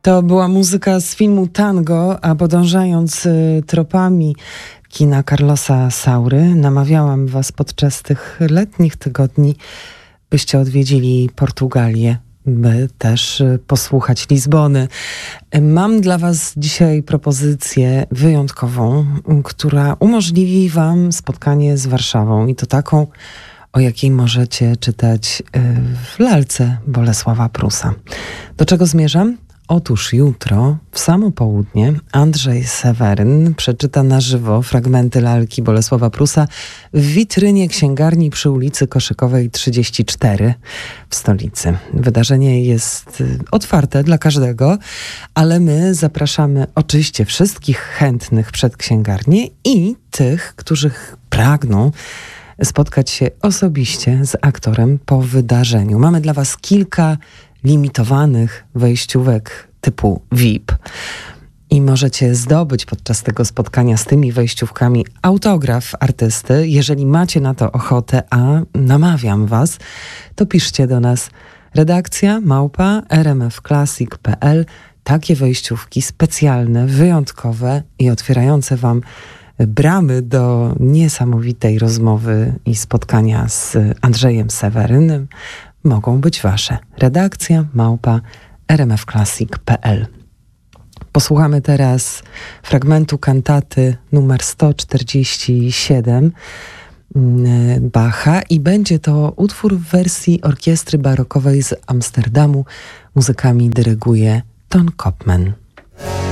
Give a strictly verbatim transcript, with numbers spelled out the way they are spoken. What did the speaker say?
To była muzyka z filmu Tango, a podążając y, tropami kina Carlosa Saury, namawiałam was podczas tych letnich tygodni, byście odwiedzili Portugalię, by też y, posłuchać Lizbony. Mam dla was dzisiaj propozycję wyjątkową, y, która umożliwi wam spotkanie z Warszawą i to taką, o jakiej możecie czytać y, w lalce Bolesława Prusa. Do czego zmierzam? Otóż jutro, w samo południe, Andrzej Seweryn przeczyta na żywo fragmenty lalki Bolesława Prusa w witrynie księgarni przy ulicy Koszykowej trzydzieści cztery w stolicy. Wydarzenie jest otwarte dla każdego, ale my zapraszamy oczywiście wszystkich chętnych przed księgarnię i tych, którzy pragną spotkać się osobiście z aktorem po wydarzeniu. Mamy dla was kilka limitowanych wejściówek typu V I P i możecie zdobyć podczas tego spotkania z tymi wejściówkami autograf artysty. Jeżeli macie na to ochotę, a namawiam was, to piszcie do nas redakcja małpa r m f classic kropka p l. Takie wejściówki specjalne, wyjątkowe i otwierające wam bramy do niesamowitej rozmowy i spotkania z Andrzejem Sewerynem mogą być wasze. Redakcja małpa r m f classic kropka p l. Posłuchamy teraz fragmentu kantaty numer sto czterdzieści siedem Bacha i będzie to utwór w wersji orkiestry barokowej z Amsterdamu. Muzykami dyryguje Ton Kopman.